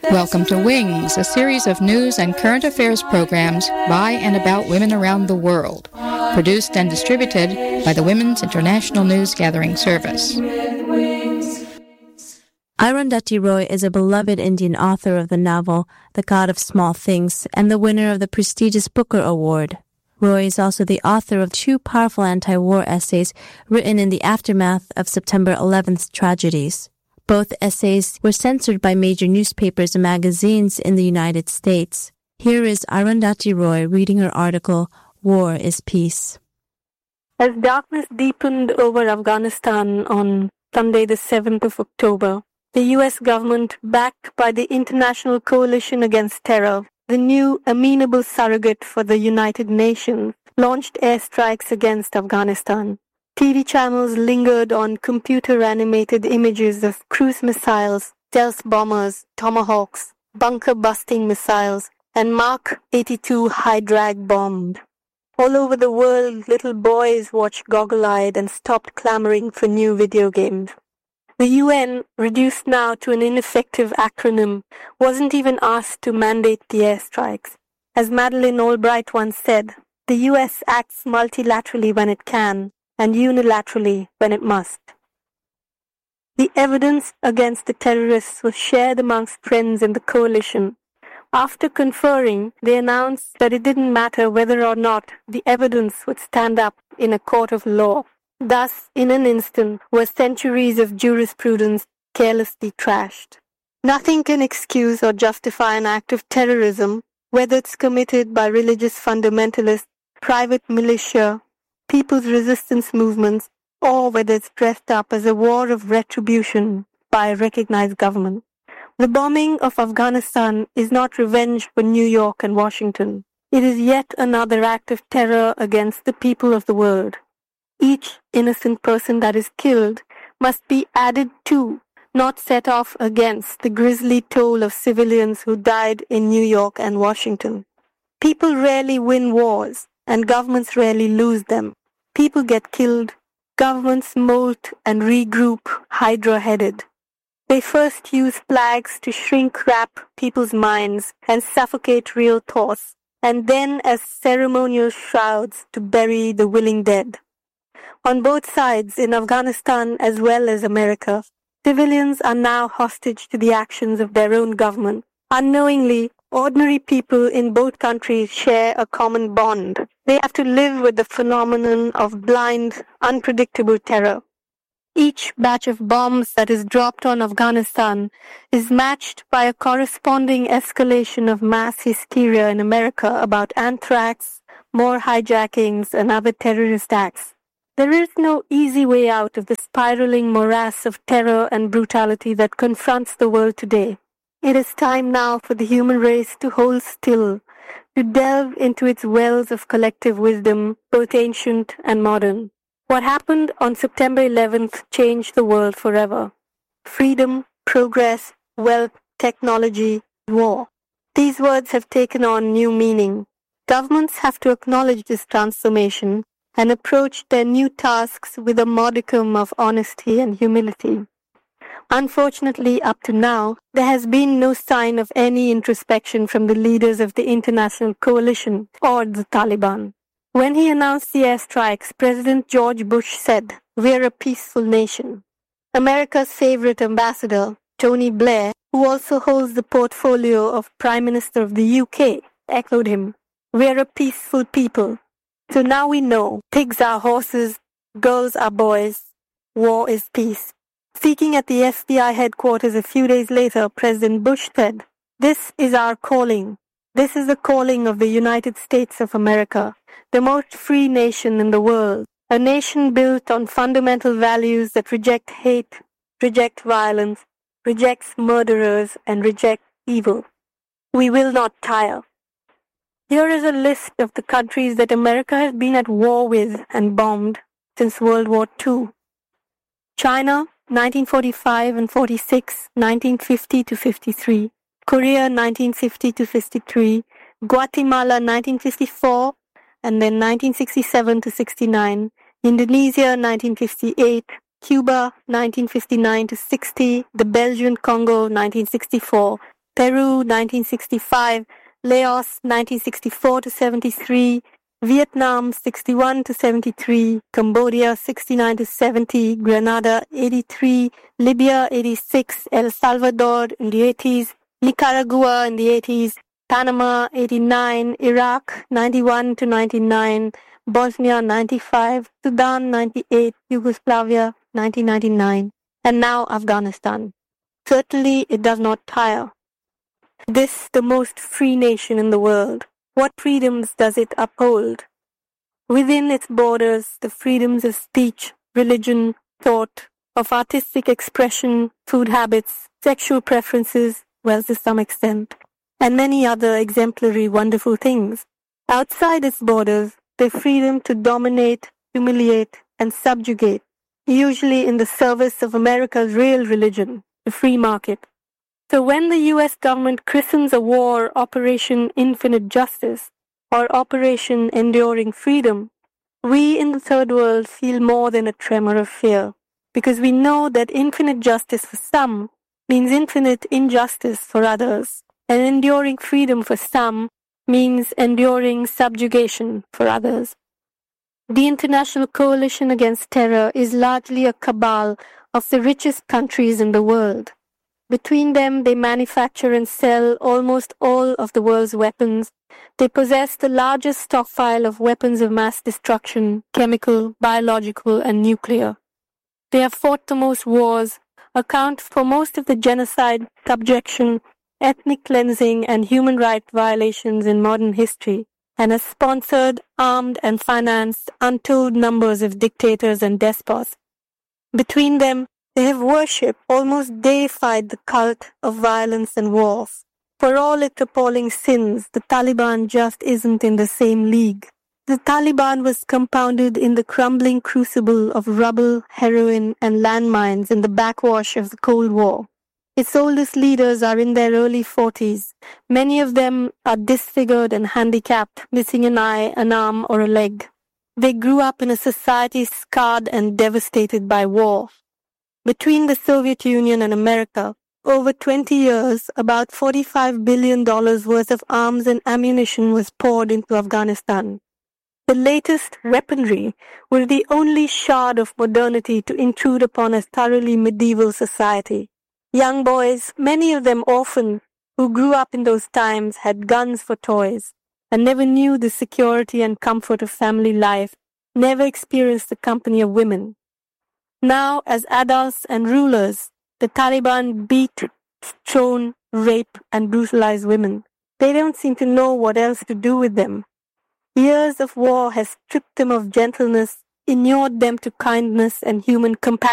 Welcome to Wings, a series of news and current affairs programs by and about women around the world, produced and distributed by the Women's International News Gathering Service. Arundhati Roy is a beloved Indian author of the novel The God of Small Things and the winner of the prestigious Booker Award. Roy is also the author of two powerful anti-war essays written in the aftermath of September 11th tragedies. Both essays were censored by major newspapers and magazines in the United States. Here is Arundhati Roy reading her article, War is Peace. As darkness deepened over Afghanistan on Sunday the 7th of October, the U.S. government, backed by the International Coalition Against Terror, the new amenable surrogate for the United Nations, launched airstrikes against Afghanistan. TV channels lingered on computer-animated images of cruise missiles, stealth bombers, tomahawks, bunker-busting missiles, and Mark 82 high-drag bombed. All over the world, little boys watched goggle-eyed and stopped clamoring for new video games. The UN, reduced now to an ineffective acronym, wasn't even asked to mandate the airstrikes. As Madeleine Albright once said, the US acts multilaterally when it can, and unilaterally when it must. The evidence against the terrorists was shared amongst friends in the coalition. After conferring, they announced that it didn't matter whether or not the evidence would stand up in a court of law. Thus, in an instant, were centuries of jurisprudence carelessly trashed. Nothing can excuse or justify an act of terrorism, whether it's committed by religious fundamentalists, private militia, people's resistance movements, or whether it's dressed up as a war of retribution by a recognized government. The bombing of Afghanistan is not revenge for New York and Washington. It is yet another act of terror against the people of the world. Each innocent person that is killed must be added to, not set off against, the grisly toll of civilians who died in New York and Washington. People rarely win wars, and governments rarely lose them. People get killed, governments molt and regroup hydra-headed. They first use flags to shrink-wrap people's minds and suffocate real thoughts, and then as ceremonial shrouds to bury the willing dead. On both sides, in Afghanistan as well as America, civilians are now hostage to the actions of their own government. Unknowingly, ordinary people in both countries share a common bond. They have to live with the phenomenon of blind, unpredictable terror. Each batch of bombs that is dropped on Afghanistan is matched by a corresponding escalation of mass hysteria in America about anthrax, more hijackings, and other terrorist acts. There is no easy way out of the spiraling morass of terror and brutality that confronts the world today. It is time now for the human race to hold still, to delve into its wells of collective wisdom, both ancient and modern. What happened on September 11th changed the world forever. Freedom, progress, wealth, technology, war. These words have taken on new meaning. Governments have to acknowledge this transformation and approach their new tasks with a modicum of honesty and humility. Unfortunately, up to now, there has been no sign of any introspection from the leaders of the international coalition or the Taliban. When he announced the airstrikes, President George Bush said, "We're a peaceful nation." America's favorite ambassador, Tony Blair, who also holds the portfolio of Prime Minister of the UK, echoed him, "We're a peaceful people." So now we know, pigs are horses, girls are boys, war is peace. Speaking at the FBI headquarters a few days later, President Bush said, "This is our calling. This is the calling of the United States of America, the most free nation in the world, a nation built on fundamental values that reject hate, reject violence, rejects murderers, and reject evil. We will not tire." Here is a list of the countries that America has been at war with and bombed since World War II. China, 1945 and 46, 1950 to 53. Korea, 1950 to 53. Guatemala, 1954, and then 1967 to 69. Indonesia, 1958. Cuba, 1959 to 60. The Belgian Congo, 1964. Peru 1965, Laos 1964 to 73, Vietnam 61 to 73, Cambodia 69 to 70, Grenada 83, Libya 86, El Salvador in the 80s, Nicaragua in the 80s, Panama 89, Iraq 91 to 99, Bosnia 95, Sudan 98, Yugoslavia 1999, and now Afghanistan. Certainly it does not tire. This, the most free nation in the world. What freedoms does it uphold? Within its borders, the freedoms of speech, religion, thought, of artistic expression, food habits, sexual preferences, well, to some extent, and many other exemplary, wonderful things. Outside its borders, the freedom to dominate, humiliate, and subjugate, usually in the service of America's real religion, the free market. So when the US government christens a war Operation Infinite Justice or Operation Enduring Freedom, we in the third world feel more than a tremor of fear, because we know that infinite justice for some means infinite injustice for others, and enduring freedom for some means enduring subjugation for others. The International Coalition Against Terror is largely a cabal of the richest countries in the world. Between them, they manufacture and sell almost all of the world's weapons. They possess the largest stockpile of weapons of mass destruction, chemical, biological, and nuclear. They have fought the most wars, account for most of the genocide, subjection, ethnic cleansing, and human rights violations in modern history, and have sponsored, armed, and financed untold numbers of dictators and despots. Between them, they have worshipped, almost deified the cult of violence and war. For all its appalling sins, the Taliban just isn't in the same league. The Taliban was compounded in the crumbling crucible of rubble, heroin, and landmines in the backwash of the Cold War. Its oldest leaders are in their early 40s. Many of them are disfigured and handicapped, missing an eye, an arm, or a leg. They grew up in a society scarred and devastated by war. Between the Soviet Union and America, over 20 years, about $45 billion worth of arms and ammunition was poured into Afghanistan. The latest weaponry was the only shard of modernity to intrude upon a thoroughly medieval society. Young boys, many of them orphaned, who grew up in those times, had guns for toys, and never knew the security and comfort of family life, never experienced the company of women. Now, as adults and rulers, the Taliban beat, stone, rape, and brutalize women. They don't seem to know what else to do with them. Years of war has stripped them of gentleness, inured them to kindness and human compassion.